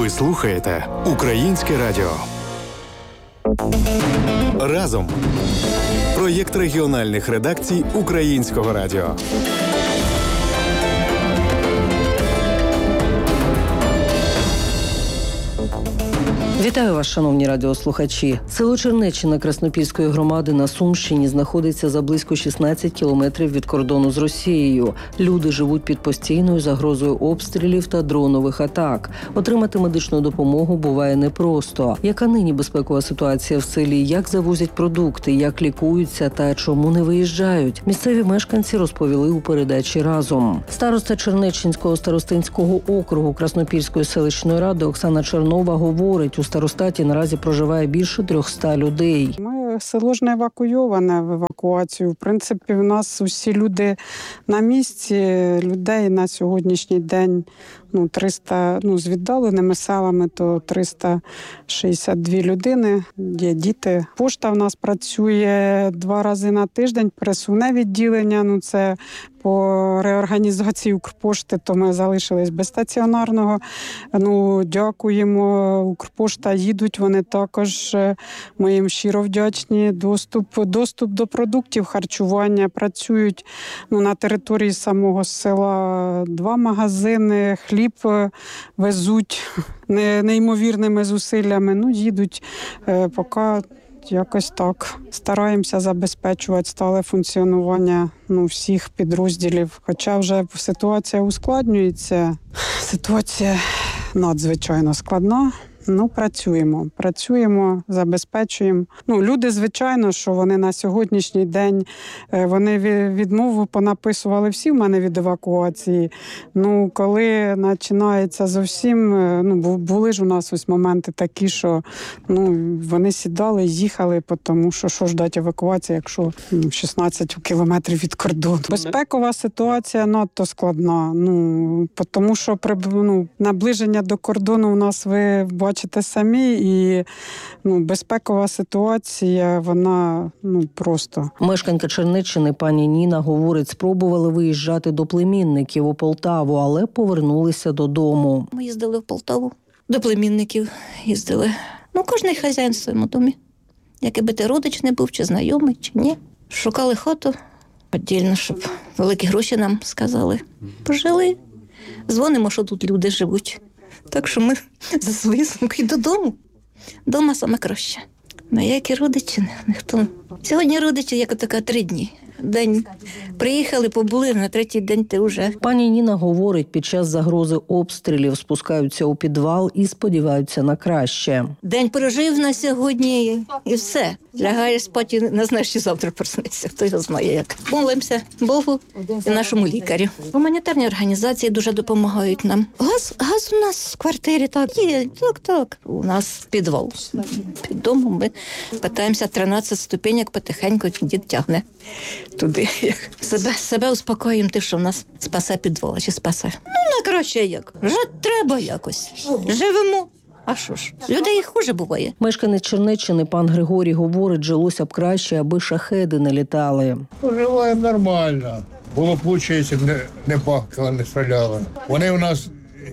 Ви слухаєте Українське радіо. Разом. Проєкт регіональних редакцій Українського радіо. Вітаю вас, шановні радіослухачі. Село Чернеччина Краснопільської громади на Сумщині знаходиться за близько 16 кілометрів від кордону з Росією. Люди живуть під постійною загрозою обстрілів та дронових атак. Отримати медичну допомогу буває непросто. Яка нині безпекова ситуація в селі? Як завозять продукти? Як лікуються та чому не виїжджають? Місцеві мешканці розповіли у передачі «Разом». Староста Чернеччинського старостинського округу Краснопільської селищної ради Оксана Чернова говорить, у старостаті наразі проживає більше 300 людей. Село ж не евакуйоване в евакуацію. В принципі, в нас усі люди на місці. Людей на сьогоднішній день 300, з віддаленими селами, то 362 людини. Є діти. Пошта в нас працює 2 рази на тиждень. Пересувне відділення, це по реорганізації Укрпошти, то ми залишились без стаціонарного. Дякуємо. Укрпошта їдуть, вони також, ми їм щиро вдячні. Доступ до продуктів харчування. Працюють на території самого села 2 магазини, хліб везуть неймовірними зусиллями. Їдуть поки якось так. Стараємося забезпечувати стале функціонування всіх підрозділів. Хоча вже ситуація ускладнюється. Ситуація надзвичайно складна. Працюємо, забезпечуємо. Люди, звичайно, що вони на сьогоднішній день, вони відмову понаписували всі в мене від евакуації. Коли починається зовсім, були ж у нас ось моменти такі, що вони сідали, їхали, тому що ждать евакуації, якщо 16 кілометрів від кордону. Безпекова ситуація надто складна, тому що наближення до кордону у нас, ви бачите самі, і безпекова ситуація, вона просто. Мешканка Чернеччини пані Ніна говорить, спробували виїжджати до племінників у Полтаву, але повернулися додому. Ми їздили в Полтаву, до племінників їздили. Кожний хазяїн в своєму домі. Який би ти родич не був, чи знайомий, чи ні. Шукали хату віддільно, щоб великі гроші нам сказали. Пожили. Дзвонимо, що тут люди живуть. Так що ми за свої сумки додому. Дома саме краще. Ніякі родичі, ніхто. Сьогодні родичі, як така 3 дні. День приїхали, побули, на 3-й день ти вже. Пані Ніна говорить, під час загрози обстрілів спускаються у підвал і сподіваються на краще. День прожив на сьогодні і все. Лягаєш спати, не знаєш, що завтра проснеться. Хто його знає як. Молимося Богу і нашому лікарю. Гуманітарні організації дуже допомагають нам. Газ у нас в квартирі так є, так. У нас підвал. Під домом ми катаємося 13 ступенек, потихеньку дід тягне туди. Себе успокоїмо тим, що в нас спасе підвал, чи спасе. Найкраще як. Жити треба якось. Живемо. А що ж, людей хуже буває. Мешканець Чернеччини пан Григорій говорить, жилося б краще, аби шахеди не літали. Поживаємо нормально. Було б лучше, якщо б не бахкали, не стріляли. Вони у нас,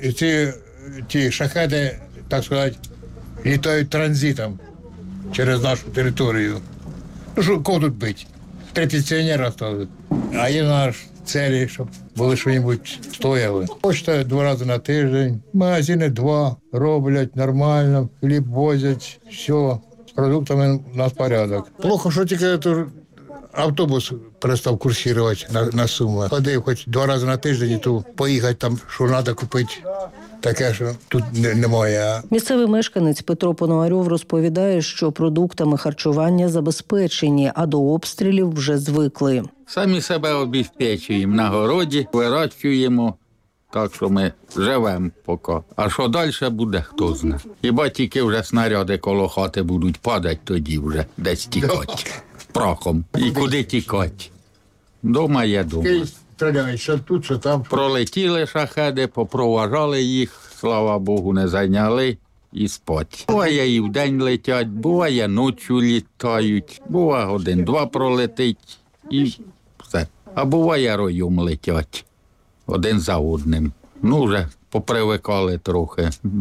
ті шахеди, так сказати, літають транзитом через нашу територію. Кого тут бити? 3 пенсіонера осталось. А є наш цілі, щоб були що-небудь стояли. Почта 2 рази на тиждень, магазини 2 роблять нормально, хліб возять, все. З продуктами у нас порядок. Плохо, що тільки автобус перестав курсувати на Суми. Ходив хоч 2 рази на тиждень, і то поїхати там, що треба купити. Таке, що тут немає. Місцевий мешканець Петро Пономарьов розповідає, що продуктами харчування забезпечені, а до обстрілів вже звикли. Самі себе обезпечуємо на городі, вирощуємо, так що ми живемо поки. А що далі буде, хто знає. Хіба тільки вже снаряди коло хати будуть падати, тоді вже десь тікати прахом. І куди тікати? Дома є дома. Стріляють, що тут, що там. Пролетіли шахеди, попроважали їх, слава Богу, не зайняли і спать. Буває і вдень летять, буває ночі літають, буває 1-2 пролетить і все. А буває роєм летять один за одним. Вже попривикали трохи.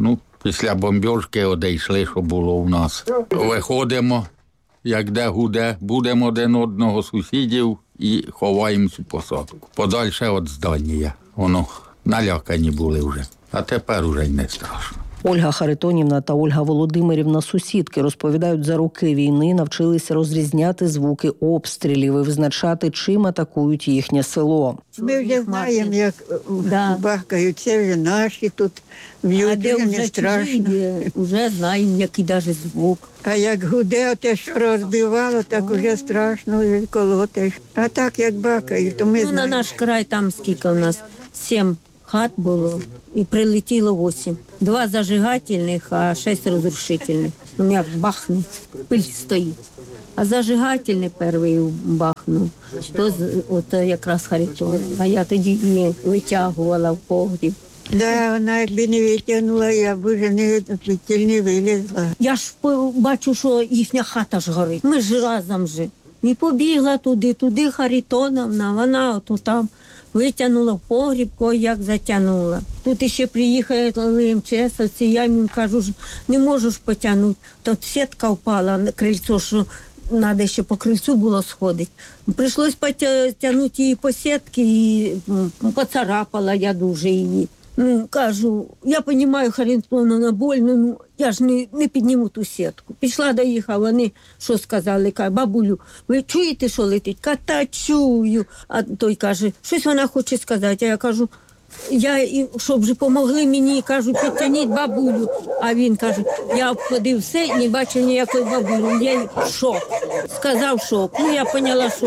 Після бомбьошки одійшли, що було у нас. Виходимо, як де гуде, будемо один одного сусідів і ховаємо цю посадку. Подальше від здання. Воно налякані були вже. А тепер уже й не страшно. Ольга Харитонівна та Ольга Володимирівна, сусідки, розповідають, за роки війни навчилися розрізняти звуки обстрілів і визначати, чим атакують їхнє село. Ми вже знаємо, як бахкають, це вже наші тут б'ють, вже не страшно. Вже знаємо, який навіть звук. А як гуде, те, що розбивало, так уже страшно, вже колотиш. А так, як бахкають, то ми На знаємо. наш край там скільки у нас? 7 хат було і прилетіло 8. 2 зажигательних, а 6 розрушительних. У мене бахнув, пиль стоїть. А зажигательний перший бахнув, то от якраз Харитон. А я тоді її витягувала в погріб. Да, вона якби не витягнула, я б вже не вилізла. Я ж бачу, що їхня хата ж горить. Ми ж разом же. І побігла туди Харитоновна, вона ото там витягнула в погріб, як затягнула. Тут іще приїхали МЧСовці, я їм кажу, не можу ж потягнути. Тут сітка впала на крильцо, що треба ще по крильцю було сходити. Прийшлось потягнути її по сітці і поцарапала я дуже її. Кажу, я розумію, Харитоновна, больно, ну я ж не підніму ту сітку. Пішла до їх, а вони що сказали? Каже, бабулю, ви чуєте, що летить? Та чую. А той каже, щось вона хоче сказати. А я кажу, щоб вже помогли мені, кажу, підтягніть бабулю. А він каже, я обходив все і не бачив ніякої бабулі. Я шок. Сказав шок. Ну, я поняла, що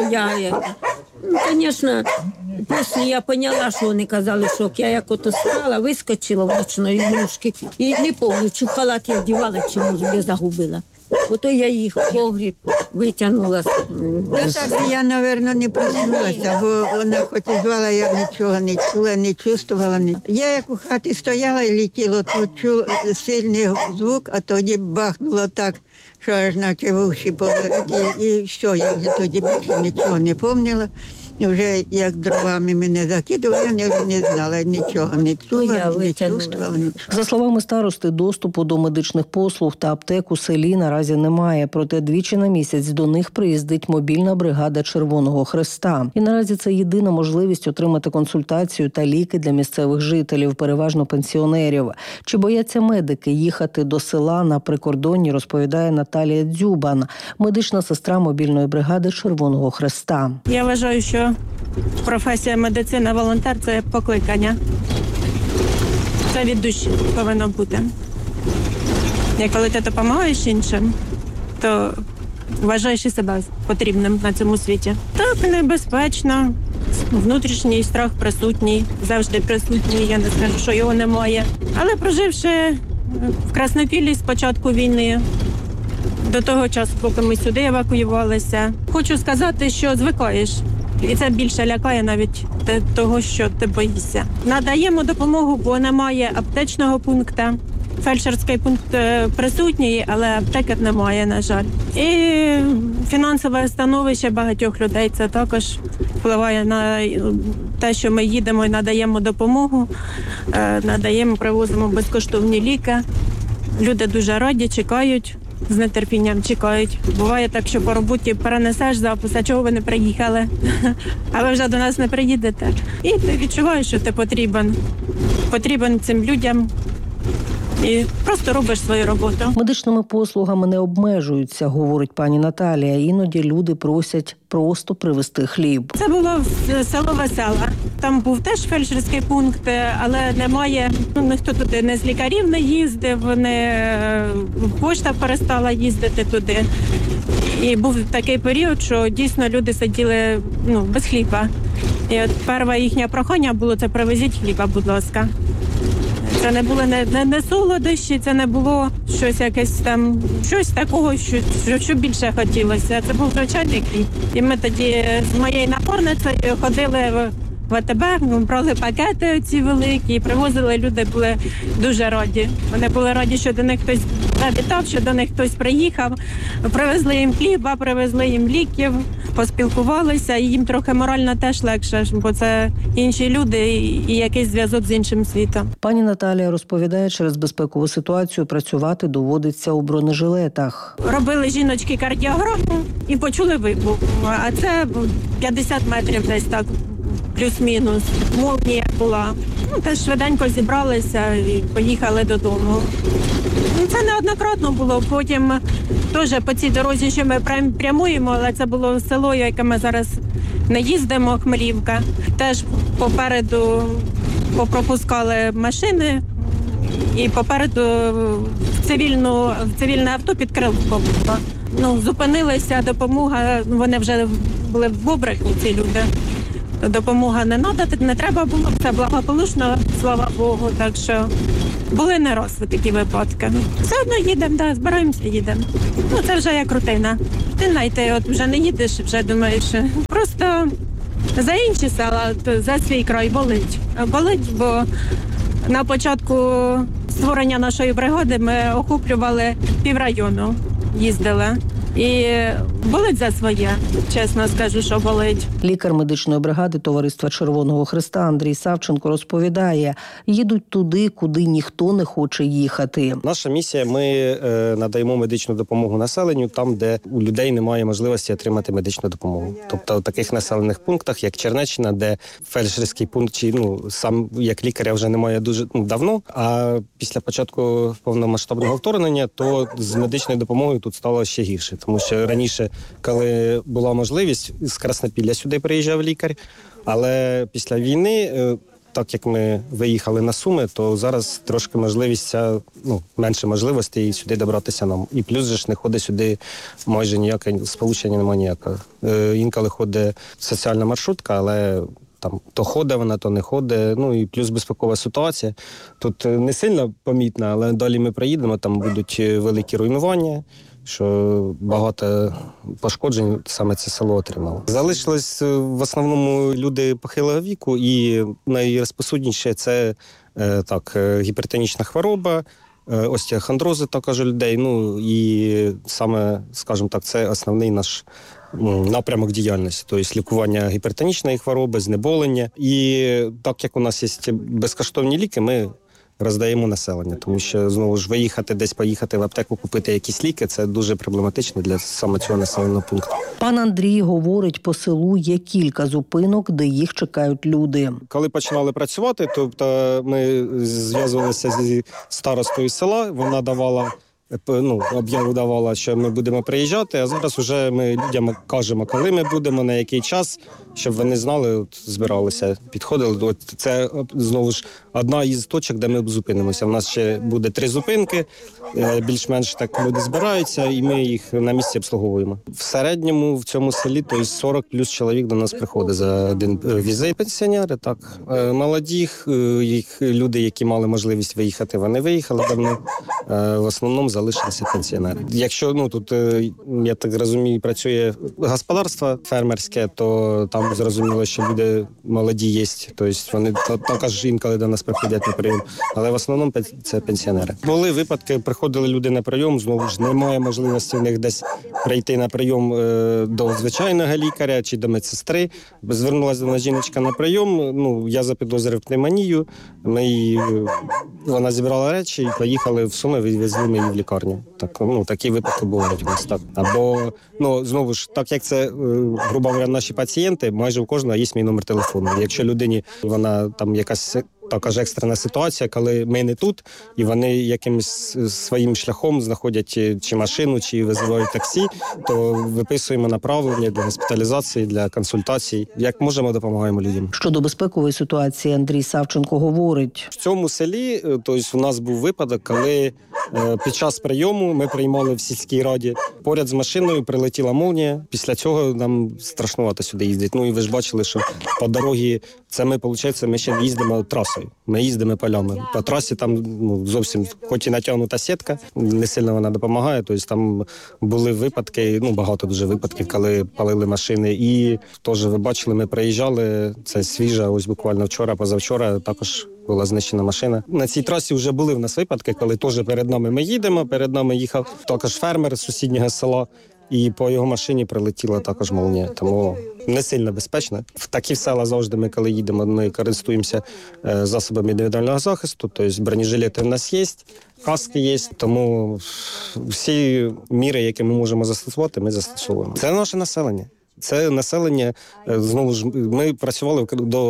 ну, звісно, після я поняла, що вони казали шок. Я як ото стала, вискочила в ночної ігрушки і не пам'ятаю, чи в халат я вдівала, чи може я загубила. Ото я їх в погріб витягнула. Так я, мабуть, не проснулася, бо вона хоч і звала, я нічого не чула, не чувствувала. Я як у хаті стояла і летіла, то чула сильний звук, а тоді бахнуло так, що аж наче в уші полетіли. І що, я вже тоді більше нічого не пам'ятала. І вже як дровами мене закидували, я вже не знала, нічого не чула, не чувствувала. За словами старости, доступу до медичних послуг та аптек у селі наразі немає. Проте двічі на місяць до них приїздить мобільна бригада Червоного Хреста. І наразі це єдина можливість отримати консультацію та ліки для місцевих жителів, переважно пенсіонерів. Чи бояться медики їхати до села на прикордонні, розповідає Наталія Дзюбан, медична сестра мобільної бригади Червоного Хреста. Я вважаю, що професія медицина, волонтер – це покликання. Це від душі повинно бути. І коли ти допомагаєш іншим, то вважаєш і себе потрібним на цьому світі. Так, небезпечно, внутрішній страх присутній, завжди присутній, я не скажу, що його немає. Але проживши в Краснопіллі з початку війни, до того часу, поки ми сюди евакуювалися, хочу сказати, що звикаєш. І це більше лякає навіть того, що ти боїшся. Надаємо допомогу, бо немає аптечного пункту. Фельдшерський пункт присутній, але аптеки немає, на жаль. І фінансове становище багатьох людей це також впливає на те, що ми їдемо і надаємо допомогу, привозимо безкоштовні ліки. Люди дуже раді, чекають. З нетерпінням чекають. Буває так, що по роботі перенесеш запис, а чого ви не приїхали, а ви вже до нас не приїдете. І ти відчуваєш, що ти потрібен цим людям і просто робиш свою роботу. Медичними послугами не обмежуються, говорить пані Наталія. Іноді люди просять просто привезти хліб. Це було село Весела. Там був теж фельдшерський пункт, але немає, ніхто туди не з лікарів не їздив, пошта перестала їздити туди. І був такий період, що дійсно люди сиділи без хліба. І от перше їхнє прохання було: це привезіть хліба, будь ласка. Це не було не солодощі, це не було щось такого, що більше хотілося. Це був звичайний хліб. І ми тоді з моєю напарницею ходили в АТБ, брали пакети ці великі і привозили. Люди були дуже раді. Вони були раді, що до них хтось завітав, що до них хтось приїхав. Привезли їм хліба, привезли їм ліків, поспілкувалися, і їм трохи морально теж легше, бо це інші люди і якийсь зв'язок з іншим світом. Пані Наталія розповідає, через безпекову ситуацію працювати доводиться у бронежилетах. Робили жіночки кардіограму і почули вибух. А це 50 метрів десь так, плюс-мінус. Молнія була. Теж швиденько зібралися і поїхали додому. Це неоднократно було. Потім теж по цій дорозі, що ми прямуємо, але це було село, яке ми зараз не їздимо, Хмелівка. Теж попереду попропускали машини і попереду цивільне авто під крилом. Зупинилися, допомога, вони вже були в обраху, ці люди. Допомога не треба було, все благополучно, слава Богу, так що були не раз такі випадки. Все одно їдемо, збираємося, їдемо. Це вже як рутина. Ти вже не їдеш, вже думаєш. Просто за інші села, за свій край болить. Болить, бо на початку створення нашої бригади ми охоплювали піврайону, їздили. І болить за своє, чесно скажу, що болить. Лікар медичної бригади Товариства Червоного Хреста Андрій Савченко розповідає, їдуть туди, куди ніхто не хоче їхати. Наша місія – ми надаємо медичну допомогу населенню там, де у людей немає можливості отримати медичну допомогу. Тобто в таких населених пунктах, як Чернеччина, де фельдшерський пункт, сам як лікаря вже немає дуже давно, а після початку повномасштабного вторгнення, то з медичною допомогою тут стало ще гірше. Тому що раніше, коли була можливість, з Краснопілля сюди приїжджав лікар, але після війни, так як ми виїхали на Суми, то зараз трошки можливість, менше можливостей сюди добратися нам. І плюс же ж не ходить сюди майже ніяке, сполучення немає ніякого. Інколи ходить соціальна маршрутка, але там то ходить вона, то не ходить. І плюс безпекова ситуація. Тут не сильно помітна, але далі ми приїдемо, там будуть великі руйнування, що багато пошкоджень саме це село отримало. Залишились в основному люди похилого віку, і найрозповсюдніше це гіпертонічна хвороба, остеохондрози також у людей. І саме, скажімо так, це основний наш напрямок діяльності, тобто лікування гіпертонічної хвороби, знеболення. І так як у нас є безкоштовні ліки, ми роздаємо населення, тому що, знову ж, поїхати в аптеку, купити якісь ліки, це дуже проблематично для саме цього населеного пункту. Пан Андрій говорить, по селу є кілька зупинок, де їх чекають люди. Коли починали працювати, тобто ми зв'язувалися зі старостою села, вона давала об'яву давала, що ми будемо приїжджати, а зараз вже ми людям кажемо, коли ми будемо, на який час, щоб вони знали, збиралися, підходили. Це, знову ж, одна із точок, де ми зупинимося. У нас ще буде 3 зупинки, більш-менш так люди збираються, і ми їх на місці обслуговуємо. В середньому в цьому селі 40 плюс чоловік до нас приходить за один візит. Пенсіонери, так. Молоді, люди, які мали можливість виїхати, вони виїхали давно. В основному залишилися пенсіонери. Якщо тут, я так розумію, працює господарство фермерське, то там зрозуміло, що люди молоді є, тобто вони також інколи до нас приходять на прийом, але в основному це пенсіонери. Були випадки, приходили люди на прийом, знову ж немає можливості в них десь прийти на прийом до звичайного лікаря чи до медсестри. Звернулася до нас жіночка на прийом, я запідозрив пневмонію, вона зібрала речі і поїхали в Суми, відвезли ми її в лікарню. Такі випадки бувають у нас. Так. Або, знову ж, так як це, грубо говоря, наші пацієнти, майже у кожного є мій номер телефону. Якщо людині, вона там якась така екстрена ситуація, коли ми не тут, і вони якимось своїм шляхом знаходять чи машину, чи визивають таксі, то виписуємо направлення для госпіталізації, для консультацій. Як можемо, допомагаємо людям. Щодо безпекової ситуації Андрій Савченко говорить. В цьому селі, у нас був випадок, коли під час прийому ми приймали в сільській раді. Поряд з машиною прилетіла молнія. Після цього нам страшнувато сюди їздити. І ви ж бачили, що по дорозі, це ми ще їздимо трасою. трасою. Ми їздимо полями. По трасі там зовсім, хоч і натягнута сітка, не сильно вона допомагає. Тобто там були випадки, багато дуже випадків, коли палили машини. І теж ви бачили, ми приїжджали, це свіже, ось буквально вчора, позавчора також була знищена машина. На цій трасі вже були в нас випадки, коли теж перед нами ми їдемо, перед нами їхав також фермер з сусіднього села, і по його машині прилетіла також молнія. Тому не сильно безпечно. В такі села завжди ми, коли їдемо, ми користуємося засобами індивідуального захисту, тобто бронежилети в нас є, каски є, тому всі міри, які ми можемо застосувати, ми застосовуємо. Це наше населення. Це населення, знову ж, ми працювали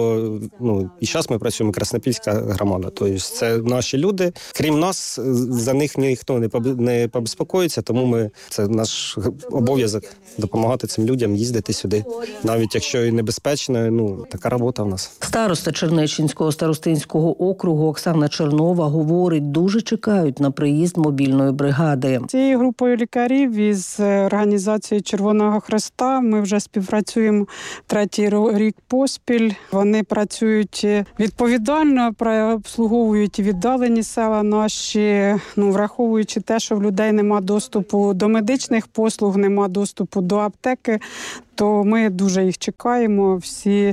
і зараз ми працюємо Краснопільська громада. Тобто це наші люди. Крім нас, за них ніхто не побезпокоїться, тому це наш обов'язок допомагати цим людям, їздити сюди. Навіть якщо і небезпечно, така робота в нас. Староста Чернеччинського старостинського округу Оксана Чернова говорить, дуже чекають на приїзд мобільної бригади. Цією групою лікарів із організацією Червоного Хреста ми вже співпрацюємо 3-й рік поспіль. Вони працюють відповідально, обслуговують віддалені села наші, враховуючи те, що в людей немає доступу до медичних послуг, немає доступу до аптеки, то ми дуже їх чекаємо всі,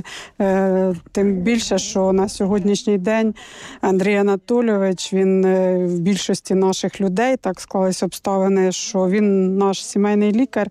тим більше, що на сьогоднішній день Андрій Анатолійович, він в більшості наших людей, так склались обставини, що він наш сімейний лікар,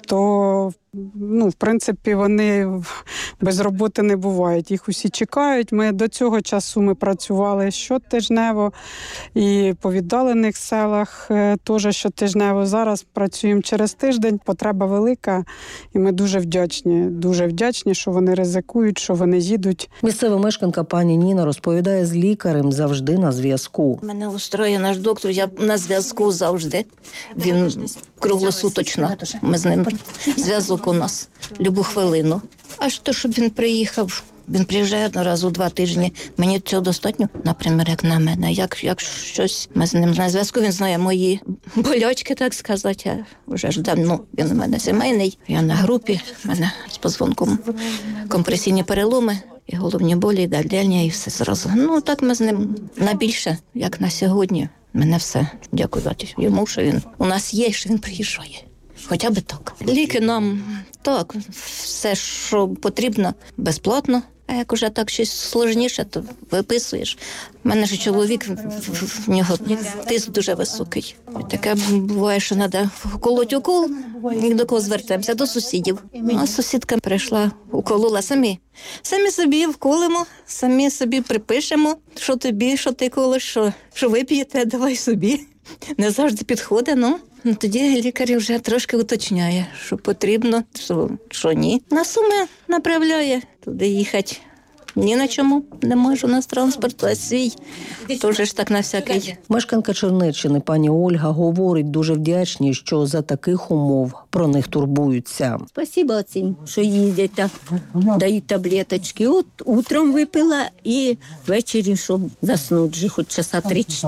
то в принципі, вони без роботи не бувають. Їх усі чекають. Ми до цього часу працювали щотижнево і по віддалених селах теж щотижнево. Зараз працюємо через тиждень. Потреба велика, і ми дуже вдячні, що вони ризикують, що вони їдуть. Місцева мешканка пані Ніна розповідає, з лікарем завжди на зв'язку. Мене устроює наш доктор, я на зв'язку завжди. Він круглосуточно, ми з ним зв'язок у нас любу хвилину. Аж то, щоб він приїхав, він приїжджає раз у 2 тижні. Мені цього достатньо, наприклад, як на мене. Як щось, ми з ним на зв'язку, він знає мої болячки, так сказати. Я вже ж давно, він у мене сімейний, я на групі, в мене з позвонком компресійні переломи, і головні болі, і дальдельня, і все зразу. Так ми з ним на більше, як на сьогодні. Мене все, дякувати йому, що він у нас є, що він приїжджає. Хоча б так. Ліки нам, так, все, що потрібно, безплатно. А як уже так щось сложніше, то виписуєш. У мене ж чоловік, в нього тиск дуже високий. Таке буває, що треба вколоть укол, і до кого звертаємося? До сусідів. А сусідка прийшла, уколола самі. Самі собі вколимо, самі собі припишемо, що тобі, що ти колиш, що ви п'єте, давай собі. Не завжди підходить, тоді лікар вже трошки уточняє, що потрібно, що ні. На Суми направляє, туди їхати. Ні на чому не можу, у нас транспорт, а свій, теж ж так на всякий. Мешканка Чернеччини пані Ольга говорить, дуже вдячні, що за таких умов про них турбуються. Спасибо цим, що їздять, так, дають таблеточки. От утром випила і ввечері, щоб заснути вже хоч часа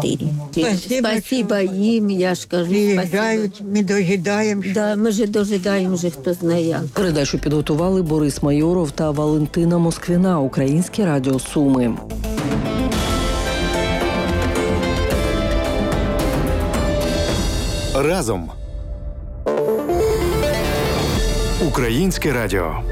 3-4. Спасибо їм, я ж кажу. Приїжджають, ми дожидаємо. Да, ми ж дожидаємо, вже хто знає як. Передачу підготували Борис Майоров та Валентина Москвіна, Українське радіо Суми. Разом. Українське радіо.